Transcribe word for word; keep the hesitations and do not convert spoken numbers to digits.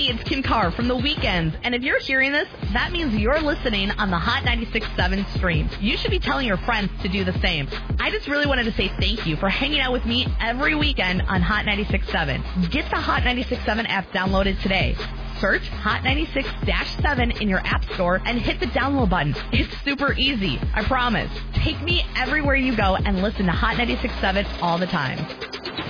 it's Kim Carr from The Weekends, and if you're hearing this, that means you're listening on the Hot ninety-six point seven stream. You should be telling your friends to do the same. I just really wanted to say thank you for hanging out with me every weekend on Hot ninety-six point seven. Get the Hot ninety-six point seven app downloaded today. Search Hot ninety-six point seven in your app store and hit the download button. It's super easy, I promise. Take me everywhere you go and listen to Hot ninety-six point seven all the time.